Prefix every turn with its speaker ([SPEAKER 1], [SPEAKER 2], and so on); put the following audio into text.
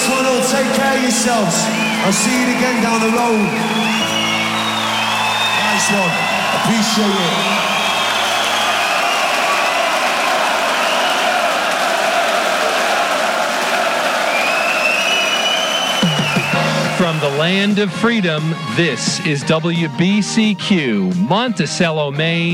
[SPEAKER 1] Nice one all. Take care of yourselves. I'll see you again down the road. Nice one. Appreciate it.
[SPEAKER 2] From the land of freedom, this is WBCQ, Monticello, Maine.